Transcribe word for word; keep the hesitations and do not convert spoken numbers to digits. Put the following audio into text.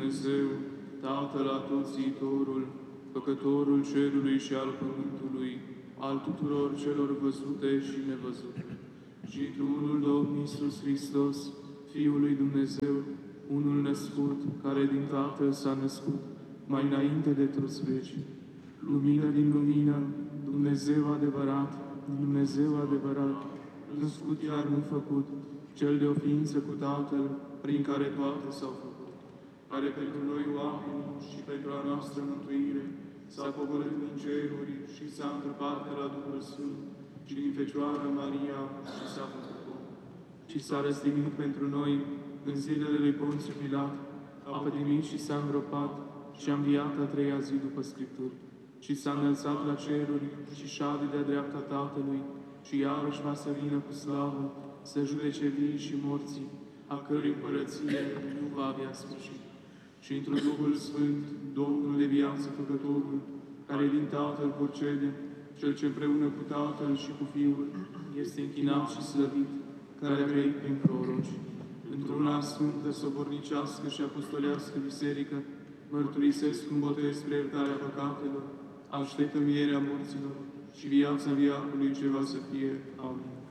Dumnezeu, Tatăl Atotțiitorul, Făcătorul cerului și al pământului, al tuturor celor văzute și nevăzute, și într-unul Domn Iisus Hristos, Fiul lui Dumnezeu, unul născut, care din Tatăl s-a născut, mai înainte de toți vecii, lumină din lumină, Dumnezeu adevărat, Dumnezeu adevărat, născut iar nu făcut, cel de o ființă cu Tatăl, prin care toate s-au făcut, care pentru noi oameni și pentru a noastră mântuire s-a coborât din ceruri și s-a întrupat de la Duhul Sfânt și din Fecioara Maria și s-a făcut om. Și s-a răstignit pentru noi în zilele lui Ponțiu Pilat, a pătimit și s-a îngropat și a înviat a treia zi după Scripturi. Și s-a înălțat la ceruri și șade de-a dreapta Tatălui și iarăși va să vină cu slavă să judece vii și morții, a cărui împărăție nu va avea sfârșit. Și într-un Duhul Sfânt, Domnul de viață Făcătorul, care din Tatăl procede, Cel ce împreună cu Tatăl și cu Fiul este închinat și slăvit, care a trăit prin proroci, într-una sfântă, sobornicească și apostolească biserică, mărturisesc un botez spre iertarea păcatelor, aștept învierea morților și viața viacului ce va să fie. Amin.